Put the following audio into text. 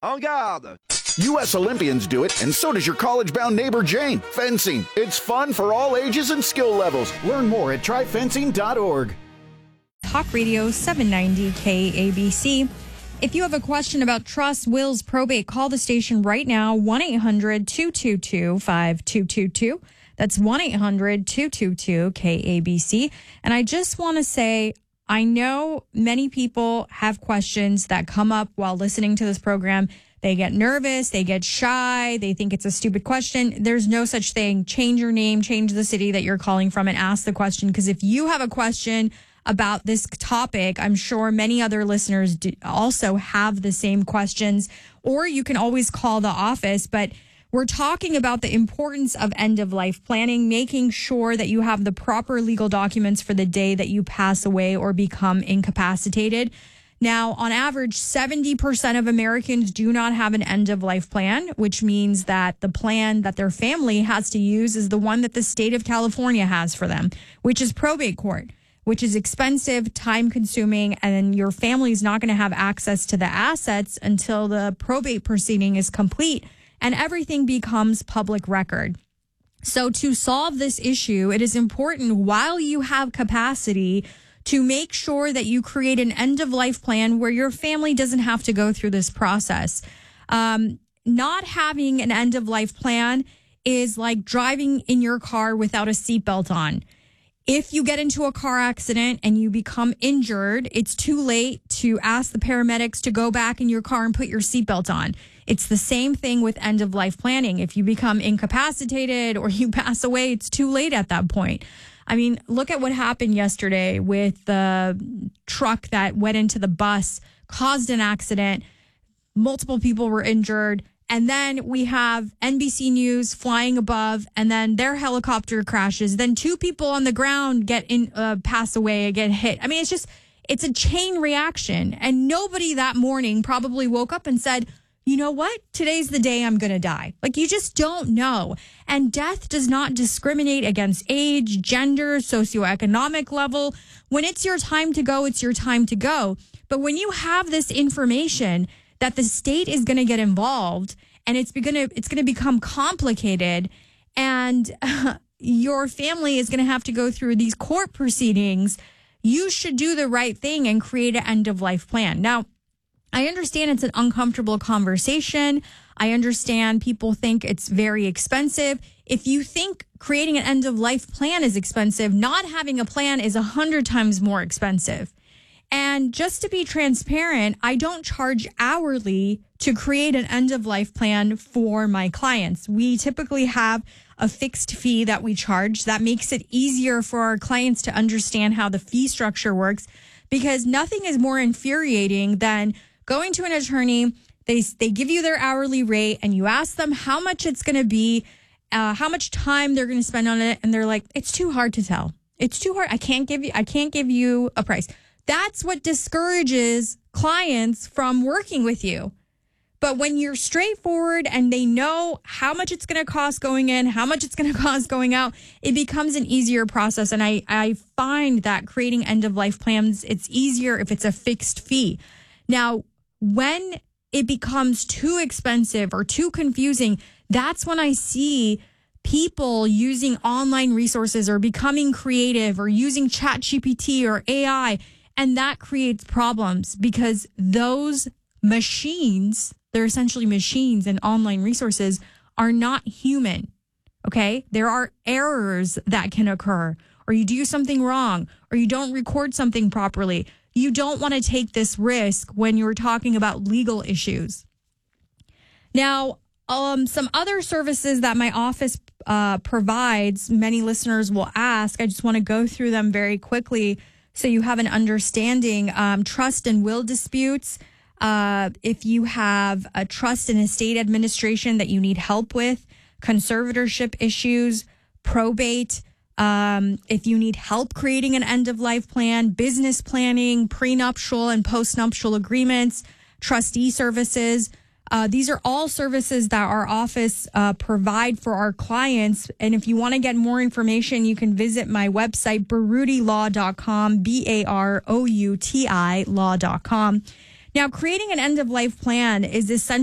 En garde! U.S. Olympians do it, and so does your college-bound neighbor Jane. Fencing. It's fun for all ages and skill levels. Learn more at tryfencing.org. Talk Radio 790 KABC. If you have a question about trust, wills, probate, call the station right now, 1-800-222-5222. That's 1-800-222-KABC. And I just want to say, I know many people have questions that come up while listening to this program. They get nervous, they get shy, they think it's a stupid question. There's no such thing. Change your name, change the city that you're calling from, and ask the question. Because if you have a question about this topic, I'm sure many other listeners also have the same questions. Or you can always call the office. But we're talking about the importance of end-of-life planning, making sure that you have the proper legal documents for the day that you pass away or become incapacitated. Now, on average, 70% of Americans do not have an end-of-life plan, which means that the plan that their family has to use is the one that the state of California has for them, which is probate court, which is expensive, time-consuming, and your family is not going to have access to the assets until the probate proceeding is complete and everything becomes public record. So to solve this issue, it is important while you have capacity to make sure that you create an end-of-life plan where your family doesn't have to go through this process. Not having an end-of-life plan is like driving in your car without a seatbelt on. If you get into a car accident and you become injured, it's too late to ask the paramedics to go back in your car and put your seatbelt on. It's the same thing with end-of-life planning. If you become incapacitated or you pass away, it's too late at that point. I mean, look at what happened yesterday with the truck that went into the bus, caused an accident. Multiple people were injured. And then we have NBC News flying above, and then their helicopter crashes. Then 2 people on the ground pass away, get hit. I mean, it's a chain reaction. And nobody that morning probably woke up and said, you know what? Today's the day I'm going to die. Like, you just don't know. And death does not discriminate against age, gender, socioeconomic level. When it's your time to go, it's your time to go. But when you have this information that the state is going to get involved and it's going to become complicated, and your family is going to have to go through these court proceedings, you should do the right thing and create an end-of-life plan. Now, I understand it's an uncomfortable conversation. I understand people think it's very expensive. If you think creating an end-of-life plan is expensive, not having a plan is 100 times more expensive. And just to be transparent, I don't charge hourly to create an end-of-life plan for my clients. We typically have a fixed fee that we charge. That makes it easier for our clients to understand how the fee structure works, because nothing is more infuriating than going to an attorney. They give you their hourly rate and you ask them how much it's going to be, how much time they're going to spend on it. And they're like, it's too hard to tell. It's too hard. I can't give you a price. That's what discourages clients from working with you. But when you're straightforward and they know how much it's going to cost going in, how much it's going to cost going out, it becomes an easier process. And I find that creating end-of-life plans, it's easier if it's a fixed fee. Now, when it becomes too expensive or too confusing, that's when I see people using online resources or becoming creative or using ChatGPT or AI. And that creates problems because those machines, they're essentially machines and online resources, are not human. Okay? There are errors that can occur, or you do something wrong, or you don't record something properly. You don't want to take this risk when you're talking about legal issues. Now, some other services that my office provides, many listeners will ask. I just want to go through them very quickly so you have an understanding. Trust and will disputes. If you have a trust and estate administration that you need help with, conservatorship issues, probate, if you need help creating an end-of-life plan, business planning, prenuptial and postnuptial agreements, trustee services. These are all services that our office provide for our clients. And if you want to get more information, you can visit my website, barutilaw.com, BAROUTI law.com. Now, creating an end-of-life plan is essential